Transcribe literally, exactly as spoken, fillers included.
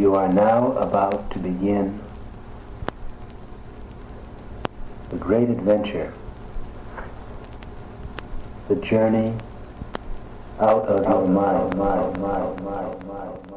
You are now about to begin the great adventure, the journey out of your mind, mind, mind, mind, mind.